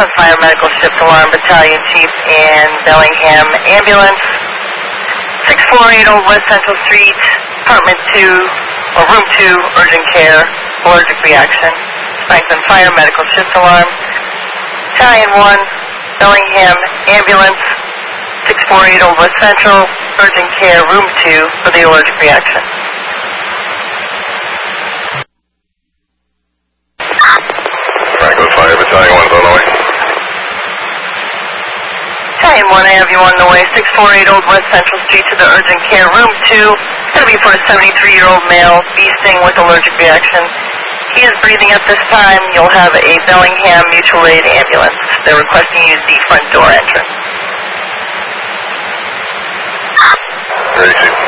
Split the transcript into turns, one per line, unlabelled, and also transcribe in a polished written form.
Boston Fire Medical Shift Alarm Battalion Chief and Bellingham Ambulance. 648 Old West Central Street, Apartment 2, or Room 2, Urgent Care, Allergic Reaction. Franklin Fire Medical Shift Alarm. Battalion 1, Bellingham Ambulance. 648 Old West Central, Urgent Care, Room 2, for the allergic reaction.
Franklin Fire Battalion 1 is on the way.
Battalion 1, I have you on the way. 648 Old West Central Street to the Urgent Care, Room 2. It's going to be for a 73-year-old male, bee sting with allergic reaction. He is breathing at this time. You'll have a Bellingham Mutual Aid ambulance. They're requesting you use the front door entrance.
Ready, Chief.